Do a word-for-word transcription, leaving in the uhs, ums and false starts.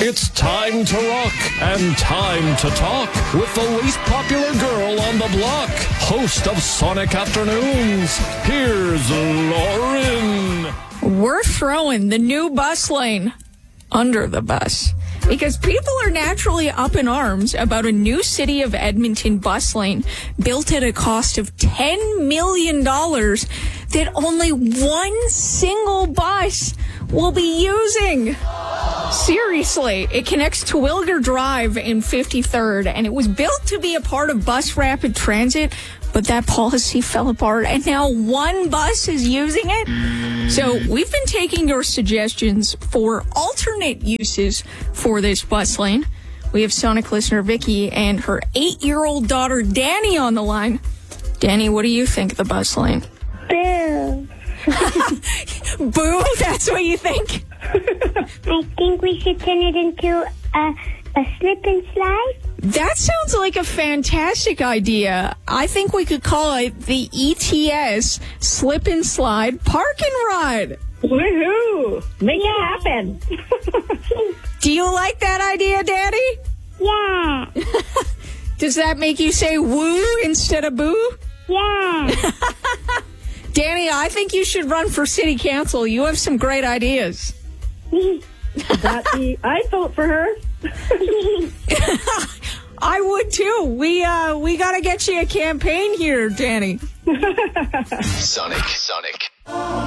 It's time to rock and time to talk with the least popular girl on the block, host of Sonic Afternoons. Here's Lauren. We're throwing the new bus lane under the bus because people are naturally up in arms about a new City of Edmonton bus lane built at a cost of ten million dollars that only one single bus will be using. Seriously, it connects to Wilger Drive in fifty-third, and it was built to be a part of Bus Rapid Transit, but that policy fell apart, and now one bus is using it. So we've been taking your suggestions for alternate uses for this bus lane. We have Sonic listener Vicky and her eight-year-old daughter Danny on the line. Danny, what do you think of the bus lane? Boo. Boo? That's what you think? I think we should turn it into a, a slip and slide. That sounds like a fantastic idea. I think we could call it the E T S Slip and Slide Park and Ride. Woohoo! Make it happen. Do you like that idea, Daddy? Yeah. Does that make you say woo instead of boo? Yeah. Danny, I think you should run for city council. You have some great ideas. That be, I'd vote for her. I would too. We uh we gotta get you a campaign here, Danny. Sonic, Sonic.